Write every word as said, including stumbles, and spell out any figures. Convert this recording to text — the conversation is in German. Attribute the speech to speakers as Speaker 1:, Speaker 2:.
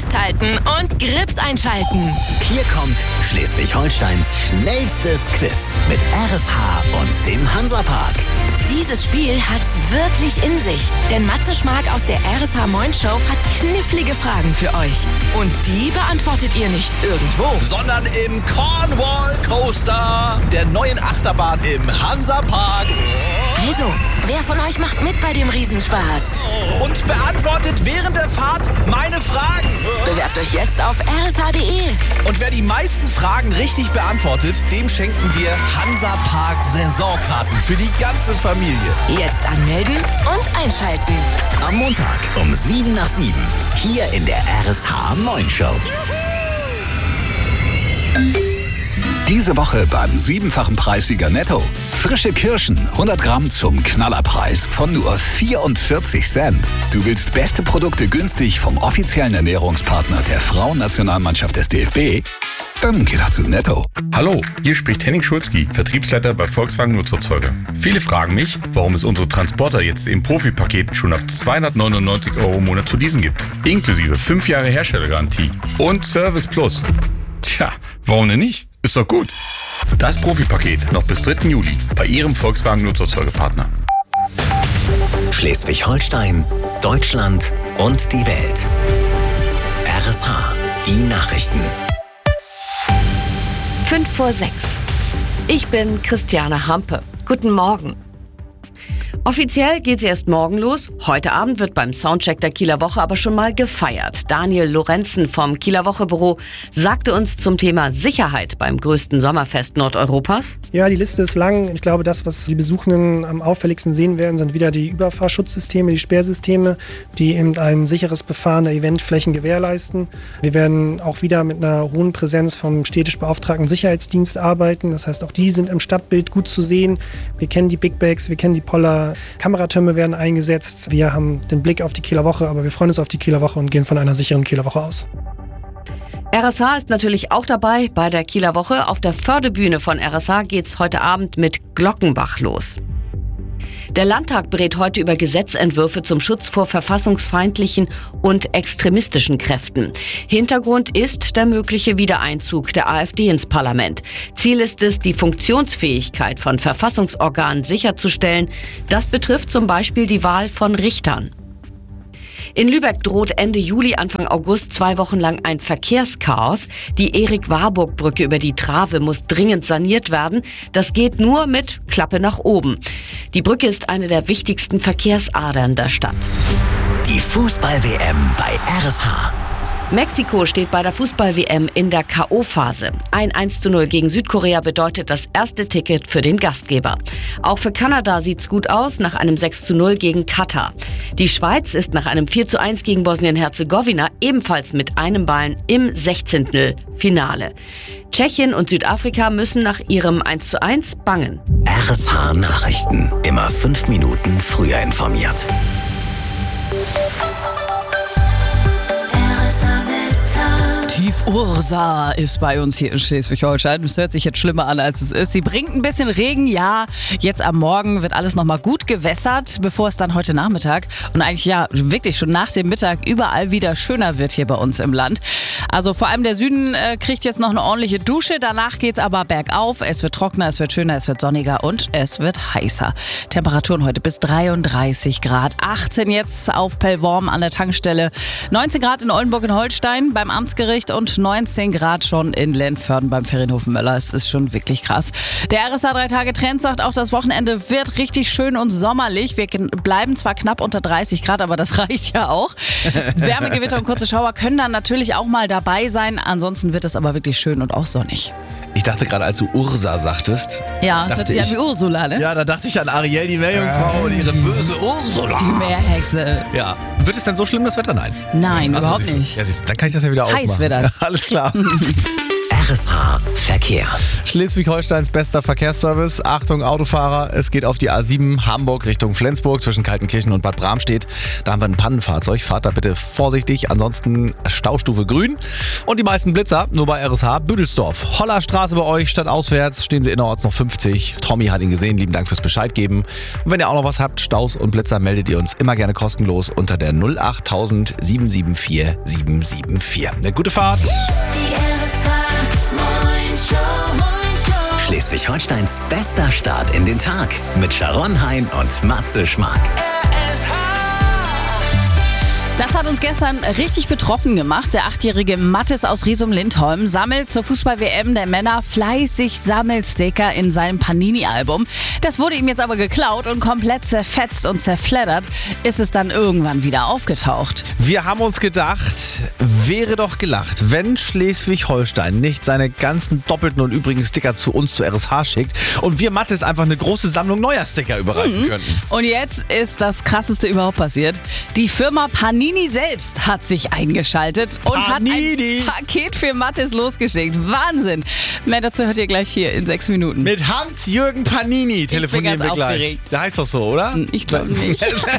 Speaker 1: festhalten und Grips einschalten.
Speaker 2: Hier kommt Schleswig-Holsteins schnellstes Quiz mit R S H und dem Hansapark.
Speaker 1: Dieses Spiel hat's wirklich in sich, denn Matze Schmark aus der R S H Moin Show hat knifflige Fragen für euch. Und die beantwortet ihr nicht irgendwo,
Speaker 3: sondern im Cornwall Coaster, der neuen Achterbahn im Hansapark.
Speaker 1: Also, wer von euch macht mit bei dem Riesenspaß?
Speaker 3: Und beantwortet während der Fahrt meine Fragen.
Speaker 1: Bewerbt euch jetzt auf r s h punkt d e.
Speaker 3: Und wer die meisten Fragen richtig beantwortet, dem schenken wir Hansapark Saisonkarten für die ganze Familie.
Speaker 1: Jetzt anmelden und einschalten.
Speaker 2: Am Montag um sieben nach sieben. Hier in der R S H Moin Show. Diese Woche beim siebenfachen Preissieger Netto. Frische Kirschen, hundert Gramm zum Knallerpreis von nur vierundvierzig Cent. Du willst beste Produkte günstig vom offiziellen Ernährungspartner der Frauennationalmannschaft des D F B? Dann geh doch zu Netto.
Speaker 4: Hallo, hier spricht Henning Schulzki, Vertriebsleiter bei Volkswagen Nutzerzeuger. Viele fragen mich, warum es unsere Transporter jetzt im Profipaket schon ab zweihundertneunundneunzig Euro im Monat zu leasen gibt. Inklusive fünf Jahre Herstellergarantie und Service Plus. Tja, warum denn nicht? Ist doch gut. Das Profipaket noch bis dritten Juli bei Ihrem Volkswagen Nutzerzeugerpartner.
Speaker 2: Schleswig-Holstein, Deutschland und die Welt. R S H, die Nachrichten.
Speaker 5: Fünf vor sechs. Ich bin Christiane Hampe. Guten Morgen. Offiziell geht sie erst morgen los. Heute Abend wird beim Soundcheck der Kieler Woche aber schon mal gefeiert. Daniel Lorenzen vom Kieler Woche-Büro sagte uns zum Thema Sicherheit beim größten Sommerfest Nordeuropas.
Speaker 6: Ja, die Liste ist lang. Ich glaube, das, was die Besuchenden am auffälligsten sehen werden, sind wieder die Überfahrschutzsysteme, die Sperrsysteme, die eben ein sicheres Befahren der Eventflächen gewährleisten. Wir werden auch wieder mit einer hohen Präsenz vom städtisch beauftragten Sicherheitsdienst arbeiten. Das heißt, auch die sind im Stadtbild gut zu sehen. Wir kennen die Big Bags, wir kennen die Poller. Kameratürme werden eingesetzt. Wir haben den Blick auf die Kieler Woche, aber wir freuen uns auf die Kieler Woche und gehen von einer sicheren Kieler Woche aus.
Speaker 5: R S H ist natürlich auch dabei bei der Kieler Woche. Auf der Förderbühne von R S H geht's heute Abend mit Glockenbach los. Der Landtag berät heute über Gesetzentwürfe zum Schutz vor verfassungsfeindlichen und extremistischen Kräften. Hintergrund ist der mögliche Wiedereinzug der AfD ins Parlament. Ziel ist es, die Funktionsfähigkeit von Verfassungsorganen sicherzustellen. Das betrifft zum Beispiel die Wahl von Richtern. In Lübeck droht Ende Juli, Anfang August zwei Wochen lang ein Verkehrschaos. Die Erik-Warburg-Brücke über die Trave muss dringend saniert werden. Das geht nur mit Klappe nach oben. Die Brücke ist eine der wichtigsten Verkehrsadern der Stadt.
Speaker 2: Die Fußball-W M bei R S H.
Speaker 5: Mexiko steht bei der Fußball-W M in der K O-Phase. Ein eins zu null gegen Südkorea bedeutet das erste Ticket für den Gastgeber. Auch für Kanada sieht's gut aus nach einem sechs zu null gegen Katar. Die Schweiz ist nach einem vier zu eins gegen Bosnien-Herzegowina ebenfalls mit einem Bein im Sechzehntelfinale. Tschechien und Südafrika müssen nach ihrem eins zu eins bangen.
Speaker 2: R S H Nachrichten. Immer fünf Minuten früher informiert.
Speaker 7: Tief Ursa ist bei uns hier in Schleswig-Holstein. Es hört sich jetzt schlimmer an, als es ist. Sie bringt ein bisschen Regen, ja. Jetzt am Morgen wird alles nochmal gut gewässert, bevor es dann heute Nachmittag und eigentlich ja wirklich schon nach dem Mittag überall wieder schöner wird hier bei uns im Land. Also vor allem der Süden äh, kriegt jetzt noch eine ordentliche Dusche. Danach geht's aber bergauf. Es wird trockener, es wird schöner, es wird sonniger und es wird heißer. Temperaturen heute bis dreiunddreißig Grad. achtzehn jetzt auf Pellworm an der Tankstelle. neunzehn Grad in Oldenburg und Holstein beim Amtsgericht und neunzehn Grad schon in Lentförden beim Ferienhofen Möller. Es ist schon wirklich krass. Der R S H drei Tage Trend sagt auch, das Wochenende wird richtig schön und sommerlich. Wir bleiben zwar knapp unter dreißig Grad, aber das reicht ja auch. Wärmegewitter und kurze Schauer können dann natürlich auch mal dabei sein. Ansonsten wird es aber wirklich schön und auch sonnig.
Speaker 3: Ich dachte gerade, als du Ursa sagtest.
Speaker 7: Ja, das hört sich an wie Ursula, ne?
Speaker 3: Ja, da dachte ich an Ariel, die Meerjungfrau und ihre böse Ursula.
Speaker 7: Die Meerhexe.
Speaker 3: Ja. Wird es denn so schlimm, das Wetter? Nein.
Speaker 7: Nein,
Speaker 3: also,
Speaker 7: überhaupt
Speaker 3: siehst,
Speaker 7: nicht.
Speaker 3: Ja, siehst, dann kann ich das ja wieder ausmachen.
Speaker 7: Heiß wird das.
Speaker 3: Alles klar.
Speaker 8: R S H Verkehr.
Speaker 3: Schleswig-Holsteins bester Verkehrsservice. Achtung Autofahrer, es geht auf die A sieben Hamburg Richtung Flensburg zwischen Kaltenkirchen und Bad Bramstedt. Da haben wir ein Pannenfahrzeug. Fahrt da bitte vorsichtig. Ansonsten Staustufe grün. Und die meisten Blitzer nur bei R S H Büdelsdorf. Hollerstraße bei euch, statt auswärts stehen sie innerorts noch fünfzig. Tommy hat ihn gesehen. Lieben Dank fürs Bescheid geben. Und wenn ihr auch noch was habt, Staus und Blitzer, meldet ihr uns immer gerne kostenlos unter der null achttausend sieben sieben vier sieben sieben vier. Eine gute Fahrt.
Speaker 8: Schleswig-Holsteins bester Start in den Tag mit Sharon Hein und Matze Schmark.
Speaker 7: Das hat uns gestern richtig betroffen gemacht. Der achtjährige Mathis aus Riesum-Lindholm sammelt zur Fußball-W M der Männer fleißig Sammelsticker in seinem Panini-Album. Das wurde ihm jetzt aber geklaut und komplett zerfetzt und zerfleddert ist es dann irgendwann wieder aufgetaucht.
Speaker 3: Wir haben uns gedacht, wäre doch gelacht, wenn Schleswig-Holstein nicht seine ganzen doppelten und übrigen Sticker zu uns zu R S H schickt und wir Mathis einfach eine große Sammlung neuer Sticker überreichen mhm. könnten.
Speaker 7: Und jetzt ist das Krasseste überhaupt passiert. Die Firma Panini selbst hat sich eingeschaltet und
Speaker 3: Panini.
Speaker 7: hat ein Paket für Mathis losgeschickt. Wahnsinn. Mehr dazu hört ihr gleich hier in sechs Minuten.
Speaker 3: Mit Hans-Jürgen Panini telefonieren wir gleich.
Speaker 7: Aufgeregt.
Speaker 3: Der heißt doch so, oder?
Speaker 7: Ich glaube nicht.